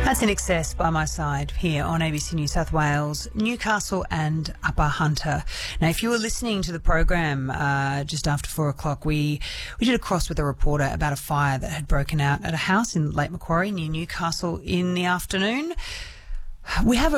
That's In Excess by my side here on ABC New South Wales, Newcastle and Upper Hunter. Now, if you were listening to the program just after 4 o'clock, we did a cross with a reporter about a fire that had broken out at a house in Lake Macquarie near Newcastle in the afternoon. We have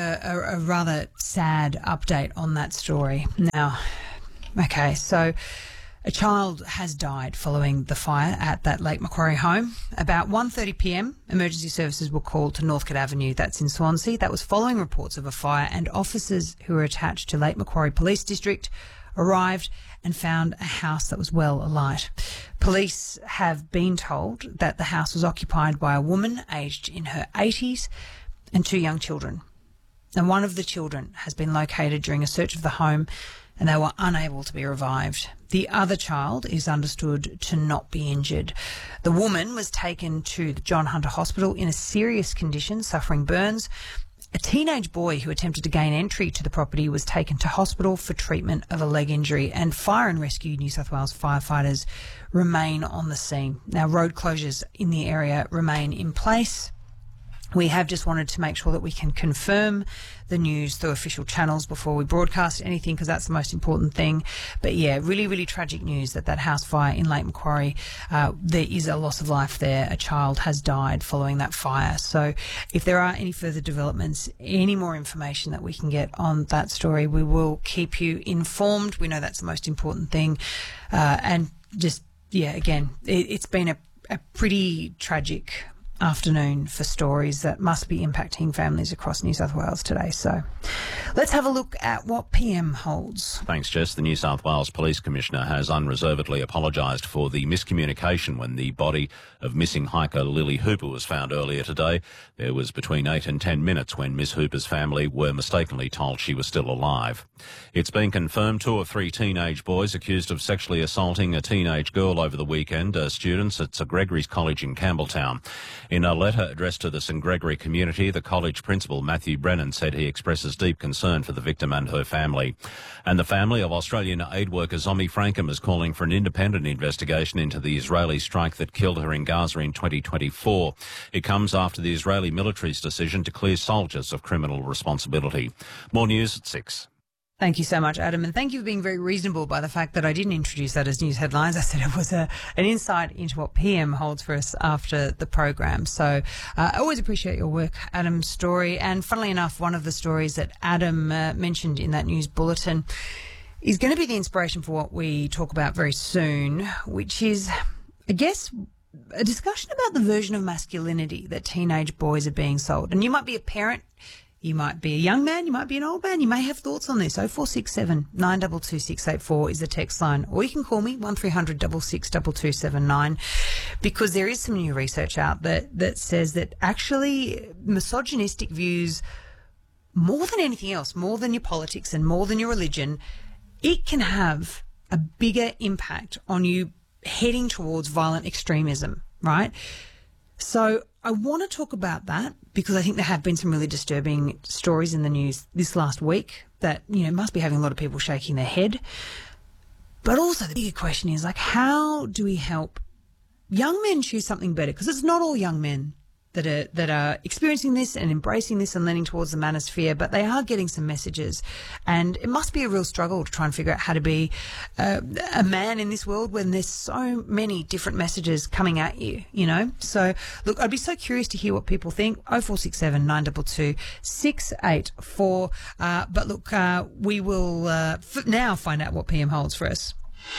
a rather sad update on that story. Now, okay, so a child has died following the fire at that Lake Macquarie home. About 1:30 p.m, emergency services were called to Northcote Avenue, that's in Swansea. That was following reports of a fire, and officers who were attached to Lake Macquarie Police District arrived and found a house that was well alight. Police have been told that the house was occupied by a woman aged in her 80s and 2 young children. And one of the children has been located during a search of the home, and they were unable to be revived. The other child is understood to not be injured. The woman was taken to the John Hunter Hospital in a serious condition, suffering burns. A teenage boy who attempted to gain entry to the property was taken to hospital for treatment of a leg injury, and Fire and Rescue New South Wales firefighters remain on the scene. Now, road closures in the area remain in place. We have just wanted to make sure that we can confirm the news through official channels before we broadcast anything, because that's the most important thing. But yeah, really, really tragic news that house fire in Lake Macquarie, there is a loss of life there. A child has died following that fire. So if there are any further developments, any more information that we can get on that story, we will keep you informed. We know that's the most important thing. And just, yeah, again, it's been a pretty tragic afternoon for stories that must be impacting families across New South Wales today. So let's have a look at what PM holds. Thanks, Jess. The New South Wales Police Commissioner has unreservedly apologised for the miscommunication when the body of missing hiker Lily Hooper was found earlier today. There was between 8 and 10 minutes when Miss Hooper's family were mistakenly told she was still alive. It's been confirmed 2 of 3 teenage boys accused of sexually assaulting a teenage girl over the weekend are students at St Gregory's College in Campbelltown. In a letter addressed to the St Gregory community, the college principal, Matthew Brennan, said he expresses deep concern for the victim and her family. And the family of Australian aid worker Zomi Frankham is calling for an independent investigation into the Israeli strike that killed her in Gaza in 2024. It comes after the Israeli military's decision to clear soldiers of criminal responsibility. More news at 6. Thank you so much, Adam, and thank you for being very reasonable by the fact that I didn't introduce that as news headlines. I said it was an insight into what PM holds for us after the program. So I always appreciate your work, Adam's story. And funnily enough, one of the stories that Adam mentioned in that news bulletin is going to be the inspiration for what we talk about very soon, which is, I guess, a discussion about the version of masculinity that teenage boys are being sold. And you might be a parent, you might be a young man, you might be an old man, you may have thoughts on this. 0467 922 684 is the text line, or you can call me 1300 66 2279, because there is some new research out that says that actually misogynistic views, more than anything else, more than your politics and more than your religion, it can have a bigger impact on you heading towards violent extremism, right? So I want to talk about that because I think there have been some really disturbing stories in the news this last week that, you know, must be having a lot of people shaking their head. But also the bigger question is, like, how do we help young men choose something better? Because it's not all young men that are experiencing this and embracing this and leaning towards the manosphere, but they are getting some messages. And it must be a real struggle to try and figure out how to be a man in this world when there's so many different messages coming at you, you know? So, look, I'd be so curious to hear what people think. 0467 922 684. But look, we will now find out what PM holds for us.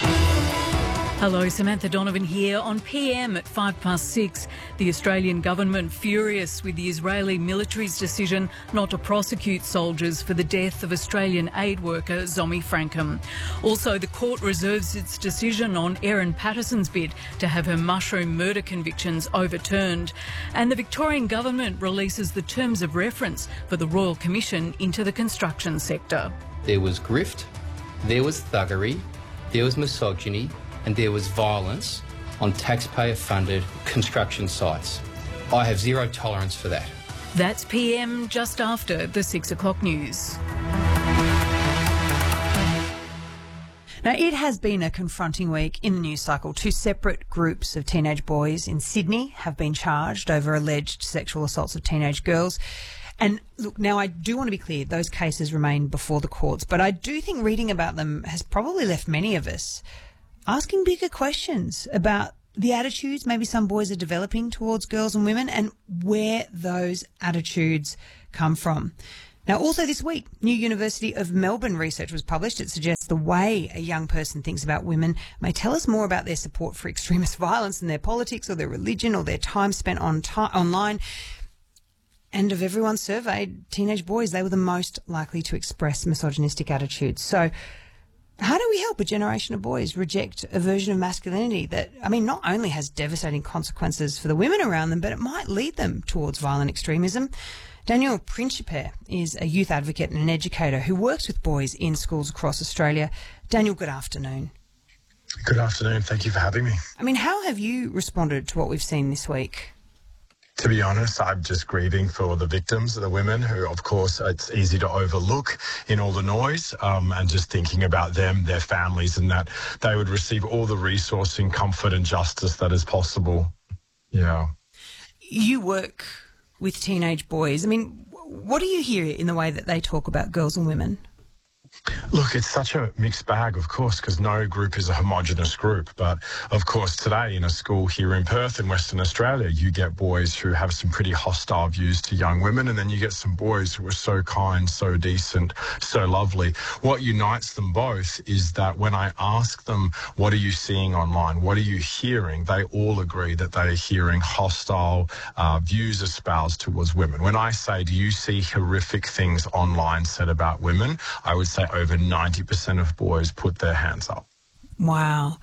Hello, Samantha Donovan here on PM at 6:05. The Australian government furious with the Israeli military's decision not to prosecute soldiers for the death of Australian aid worker Zomi Frankham. Also, the court reserves its decision on Erin Patterson's bid to have her mushroom murder convictions overturned. And the Victorian government releases the terms of reference for the Royal Commission into the construction sector. There was grift, there was thuggery, there was misogyny, and there was violence on taxpayer-funded construction sites. I have zero tolerance for that. That's PM just after the 6 o'clock news. Now, it has been a confronting week in the news cycle. Two separate groups of teenage boys in Sydney have been charged over alleged sexual assaults of teenage girls. And look, now I do want to be clear, those cases remain before the courts, but I do think reading about them has probably left many of us asking bigger questions about the attitudes maybe some boys are developing towards girls and women and where those attitudes come from. Now, also this week, new University of Melbourne research was published. It suggests the way a young person thinks about women may tell us more about their support for extremist violence than their politics or their religion or their time spent online. And of everyone surveyed, teenage boys, they were the most likely to express misogynistic attitudes. So how do we help a generation of boys reject a version of masculinity that, not only has devastating consequences for the women around them, but it might lead them towards violent extremism? Daniel Principe is a youth advocate and an educator who works with boys in schools across Australia. Daniel, good afternoon. Good afternoon. Thank you for having me. How have you responded to what we've seen this week? To be honest, I'm just grieving for the victims, the women who, of course, it's easy to overlook in all the noise, and just thinking about them, their families, and that they would receive all the resourcing, comfort and justice that is possible. Yeah. You work with teenage boys. What do you hear in the way that they talk about girls and women? Look, it's such a mixed bag, of course, because no group is a homogenous group. But, of course, today in a school here in Perth in Western Australia, you get boys who have some pretty hostile views to young women, and then you get some boys who are so kind, so decent, so lovely. What unites them both is that when I ask them, what are you seeing online? What are you hearing? They all agree that they are hearing hostile views espoused towards women. When I say, do you see horrific things online said about women? I would say over 90% of boys put their hands up. Wow.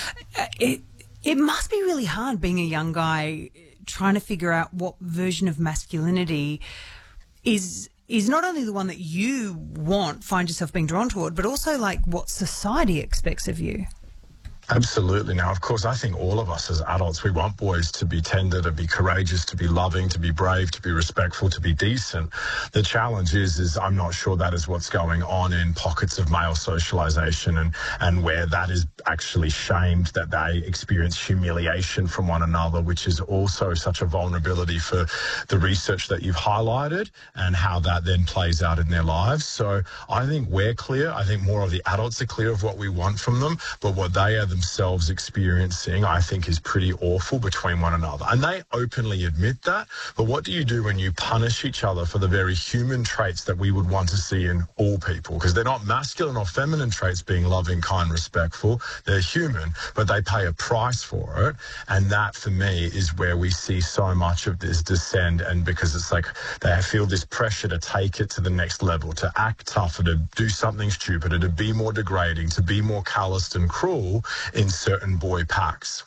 It must be really hard being a young guy trying to figure out what version of masculinity is not only the one that you find yourself being drawn toward, but also what society expects of you. Absolutely. Now, of course, I think all of us as adults, we want boys to be tender, to be courageous, to be loving, to be brave, to be respectful, to be decent. The challenge is I'm not sure that is what's going on in pockets of male socialization and where that is actually shamed, that they experience humiliation from one another, which is also such a vulnerability for the research that you've highlighted and how that then plays out in their lives. So I think we're clear. I think more of the adults are clear of what we want from them, but what they are themselves experiencing, I think, is pretty awful between one another. And they openly admit that. But what do you do when you punish each other for the very human traits that we would want to see in all people? Because they're not masculine or feminine traits, being loving, kind, respectful. They're human, but they pay a price for it. And that, for me, is where we see so much of this descend. And because it's they feel this pressure to take it to the next level, to act tougher, to do something stupider, to be more degrading, to be more calloused and cruel in certain boy packs.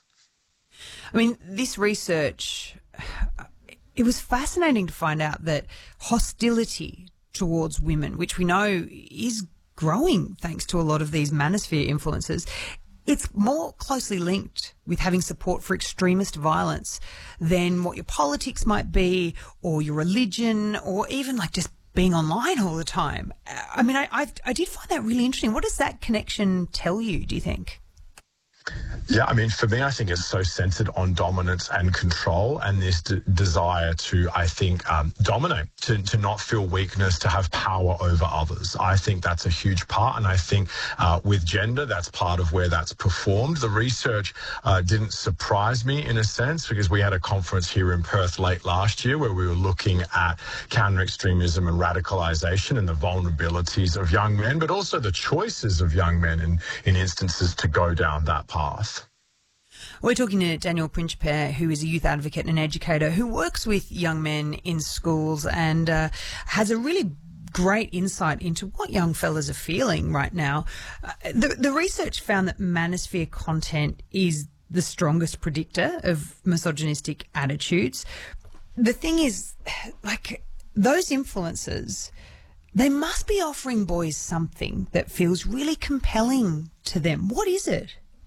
This research, it was fascinating to find out that hostility towards women, which we know is growing thanks to a lot of these manosphere influences, it's more closely linked with having support for extremist violence than what your politics might be or your religion or even just being online all the time. I did find that really interesting. What does that connection tell you, do you think? Yeah, for me, I think it's so centered on dominance and control and this desire to, I think, dominate, to not feel weakness, to have power over others. I think that's a huge part. And I think with gender, that's part of where that's performed. The research didn't surprise me in a sense because we had a conference here in Perth late last year where we were looking at counter-extremism and radicalisation and the vulnerabilities of young men, but also the choices of young men in instances to go down that path. We're talking to Daniel Principe, who is a youth advocate and an educator who works with young men in schools and has a really great insight into what young fellas are feeling right now. The research found that manosphere content is the strongest predictor of misogynistic attitudes. The thing is, those influences, they must be offering boys something that feels really compelling to them. What is it?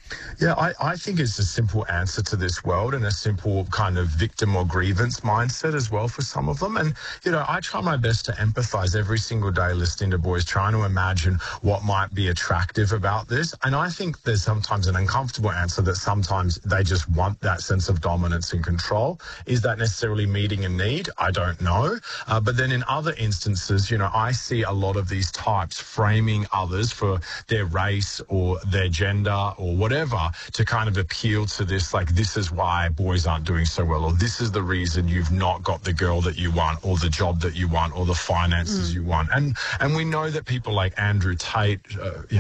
Yeah, I think it's a simple answer to this world and a simple kind of victim or grievance mindset as well for some of them. And, I try my best to empathize every single day listening to boys, trying to imagine what might be attractive about this. And I think there's sometimes an uncomfortable answer that sometimes they just want that sense of dominance and control. Is that necessarily meeting a need? I don't know. But then in other instances, I see a lot of these types framing others for their race or their gender or whatever to kind of appeal to this, like, this is why boys aren't doing so well, or this is the reason you've not got the girl that you want, or the job that you want, or the finances you want. And we know that people like Andrew Tate,